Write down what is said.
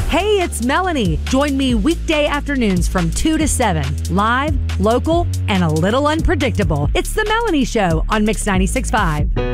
Hey, it's Melanie. Join me weekday afternoons from 2 to 7. Live, local, and a little unpredictable. It's The Melanie Show on Mix 96.5.